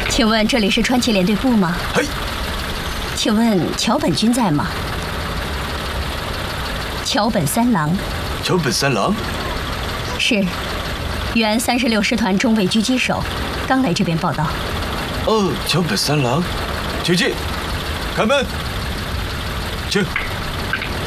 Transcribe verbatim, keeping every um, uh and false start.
请问这里是川崎联队部吗？ 嘿， 请问桥本君在吗？桥本三郎。 桥本三郎？ 是，原三十六师团中尉狙击手，刚来这边报道。 哦，桥本三郎，请进，开门，请。